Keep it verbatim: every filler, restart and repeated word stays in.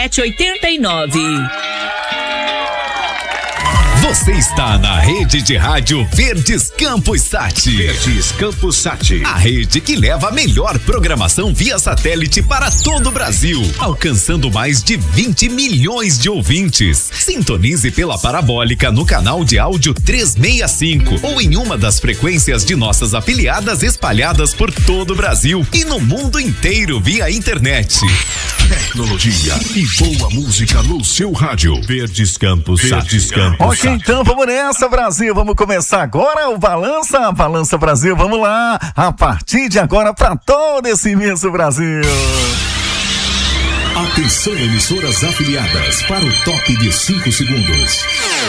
sete oito nove. Você está na rede de rádio Verdes Campos Sat. Verdes Campos Sat. A rede que leva a melhor programação via satélite para todo o Brasil, alcançando mais de vinte milhões de ouvintes. Sintonize pela parabólica no canal de áudio trezentos e sessenta e cinco ou em uma das frequências de nossas afiliadas espalhadas por todo o Brasil e no mundo inteiro via internet. Tecnologia e boa música no seu rádio. Verdes Campos Sat. Verdes Campos Ok, Sat. então vamos nessa, Brasil. Vamos começar agora o Balança, Balança Brasil. Vamos lá, a partir de agora para todo esse imenso Brasil. Atenção, emissoras afiliadas, para o top de cinco segundos.